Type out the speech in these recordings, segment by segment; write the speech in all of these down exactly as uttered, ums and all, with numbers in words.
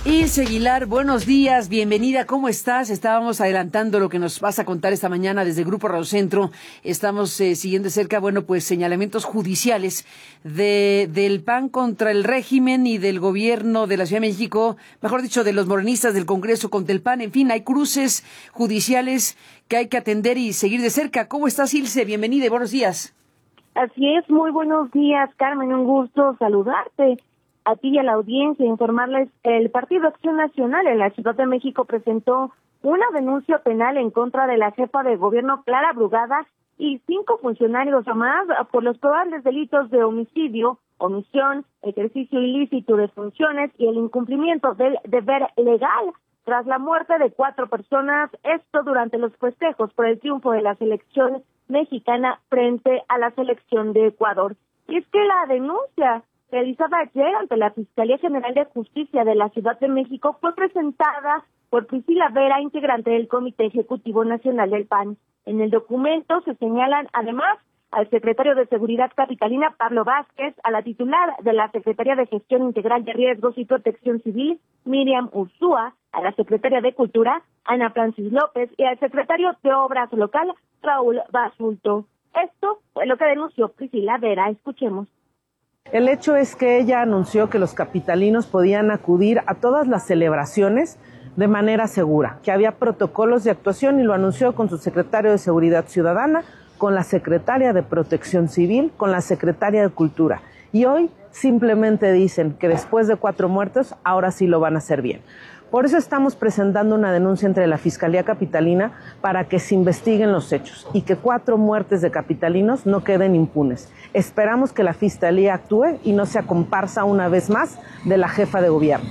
Ilse Aguilar, buenos días, bienvenida, ¿cómo estás? Estábamos adelantando lo que nos vas a contar esta mañana desde el Grupo Radio Centro. Estamos eh, siguiendo de cerca, bueno, pues señalamientos judiciales de del P A N contra el régimen y del gobierno de la Ciudad de México, mejor dicho, de los morenistas del Congreso contra el P A N. En fin, hay cruces judiciales que hay que atender y seguir de cerca. ¿Cómo estás, Ilse? Bienvenida y buenos días. Así es, muy buenos días, Carmen, un gusto saludarte. A ti y a la audiencia, informarles, el Partido Acción Nacional en la Ciudad de México presentó una denuncia penal en contra de la jefa de gobierno Clara Brugada y cinco funcionarios más por los probables delitos de homicidio, omisión, ejercicio ilícito de funciones y el incumplimiento del deber legal tras la muerte de cuatro personas, esto durante los festejos por el triunfo de la selección mexicana frente a la selección de Ecuador. Y es que la denuncia realizada ayer ante la Fiscalía General de Justicia de la Ciudad de México fue presentada por Priscila Vera, integrante del Comité Ejecutivo Nacional del P A N. En el documento se señalan además al secretario de Seguridad Capitalina, Pablo Vázquez, a la titular de la Secretaría de Gestión Integral de Riesgos y Protección Civil, Miriam Ursúa, a la Secretaria de Cultura, Ana Francis López, y al secretario de Obras Local, Raúl Basulto. Esto fue lo que denunció Priscila Vera. Escuchemos. El hecho es que ella anunció que los capitalinos podían acudir a todas las celebraciones de manera segura, que había protocolos de actuación y lo anunció con su secretario de Seguridad Ciudadana, con la secretaria de Protección Civil, con la secretaria de Cultura. Y hoy simplemente dicen que después de cuatro muertos, ahora sí lo van a hacer bien. Por eso estamos presentando una denuncia entre la Fiscalía Capitalina para que se investiguen los hechos y que cuatro muertes de capitalinos no queden impunes. Esperamos que la Fiscalía actúe y no sea comparsa una vez más de la jefa de gobierno.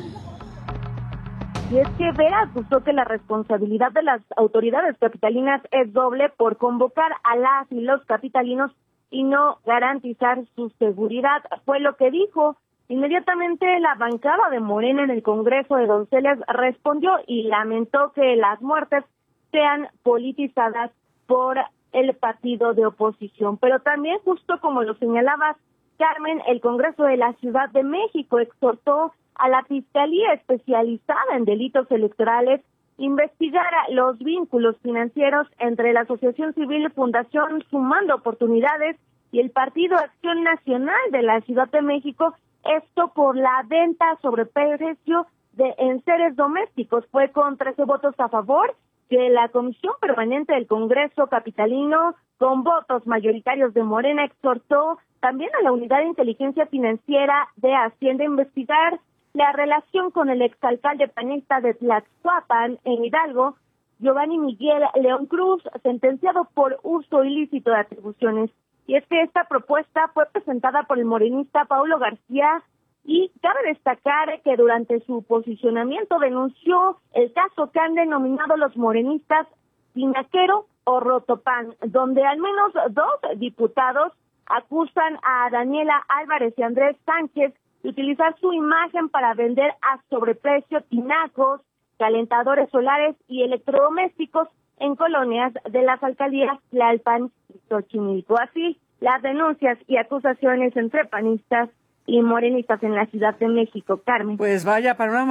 Y es que Vera acusó que la responsabilidad de las autoridades capitalinas es doble por convocar a las y los capitalinos y no garantizar su seguridad. Fue lo que dijo. Inmediatamente la bancada de Morena en el Congreso de Donceles respondió y lamentó que las muertes sean politizadas por el partido de oposición. Pero también, justo como lo señalabas, Carmen, el Congreso de la Ciudad de México exhortó a la Fiscalía Especializada en Delitos Electorales investigar los vínculos financieros entre la Asociación Civil Fundación Sumando Oportunidades y el Partido Acción Nacional de la Ciudad de México, esto por la venta sobre precio de enseres domésticos. Fue con trece votos a favor que la Comisión Permanente del Congreso Capitalino, con votos mayoritarios de Morena, exhortó también a la Unidad de Inteligencia Financiera de Hacienda a investigar la relación con el exalcalde panista de Tlaxcuapan, en Hidalgo, Giovanni Miguel León Cruz, sentenciado por uso ilícito de atribuciones. Y es que esta propuesta fue presentada por el morenista Paulo García y cabe destacar que durante su posicionamiento denunció el caso que han denominado los morenistas Tinaquero o Rotopan, donde al menos dos diputados acusan a Daniela Álvarez y Andrés Sánchez de utilizar su imagen para vender a sobreprecio tinacos, calentadores solares y electrodomésticos en colonias de las alcaldías Tlalpan y Xochimilco. Así, las denuncias y acusaciones entre panistas y morenistas en la Ciudad de México. Carmen. Pues vaya panorama.